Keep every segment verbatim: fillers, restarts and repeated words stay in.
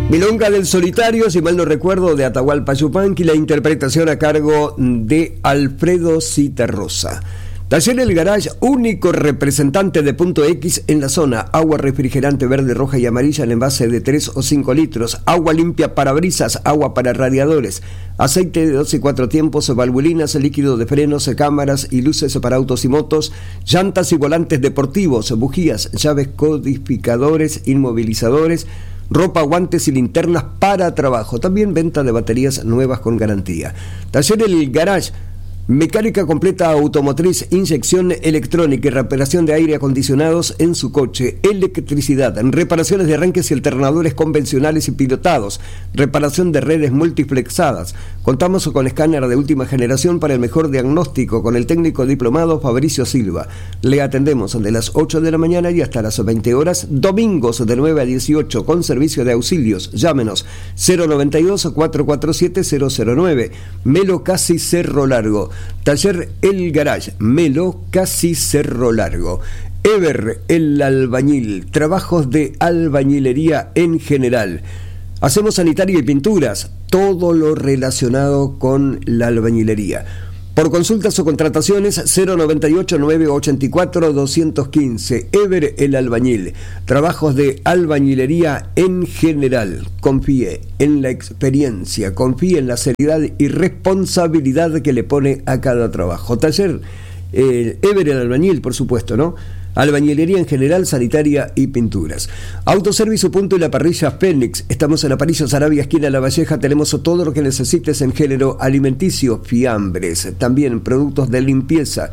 Milonga del Solitario, si mal no recuerdo, de Atahualpa Yupanqui, la interpretación a cargo de Alfredo Citarrosa. Taller El Garage, único representante de Punto X en la zona. Agua refrigerante verde, roja y amarilla en envase de tres o cinco litros. Agua limpia para brisas, agua para radiadores. Aceite de dos y cuatro tiempos, valvulinas, líquido de frenos, cámaras y luces para autos y motos. Llantas y volantes deportivos, bujías, llaves, codificadores, inmovilizadores. Ropa, guantes y linternas para trabajo. También venta de baterías nuevas con garantía. Taller El Garage. Mecánica completa automotriz, inyección electrónica y reparación de aire acondicionados en su coche, electricidad, reparaciones de arranques y alternadores convencionales y pilotados, reparación de redes multiplexadas. Contamos con escáner de última generación para el mejor diagnóstico con el técnico diplomado Fabricio Silva. Le atendemos de las ocho de la mañana y hasta las veinte horas, domingos de nueve a dieciocho con servicio de auxilios. Llámenos cero noventa y dos, cuatrocientos cuarenta y siete, cero cero nueve. Melo Casi Cerro Largo. Taller El Garage, Melo Casi Cerro Largo. Ever el Albañil, trabajos de albañilería en general. Hacemos sanitaria y pinturas, todo lo relacionado con la albañilería. Por consultas o contrataciones, cero noventa y ocho, novecientos ochenta y cuatro, doscientos quince. Ever el Albañil. Trabajos de albañilería en general. Confíe en la experiencia, confíe en la seriedad y responsabilidad que le pone a cada trabajo. Taller eh, Ever el Albañil, por supuesto, ¿no? Albañilería en general, sanitaria y pinturas. Autoservicio Punto y la Parrilla Fénix. Estamos en Aparicio Saravia, esquina La Valleja. Tenemos todo lo que necesites en género alimenticio, fiambres, también productos de limpieza.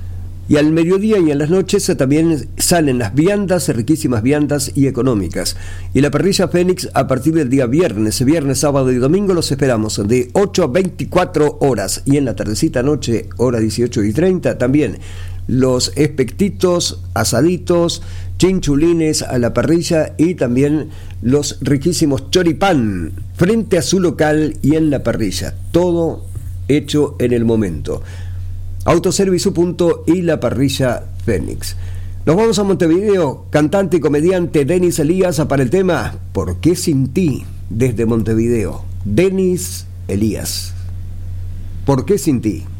Y al mediodía y en las noches también salen las viandas, riquísimas viandas y económicas. Y la Parrilla Fénix a partir del día viernes, viernes, sábado y domingo los esperamos de ocho a veinticuatro horas. Y en la tardecita noche, hora dieciocho y treinta, también los espectitos, asaditos, chinchulines a la parrilla y también los riquísimos choripán frente a su local y en la parrilla. Todo hecho en el momento. Autoservicio Punto y la Parrilla Fénix. Nos vamos a Montevideo. Cantante y comediante Denis Elías para el tema ¿Por qué sin ti? Desde Montevideo. Denis Elías. ¿Por qué sin ti?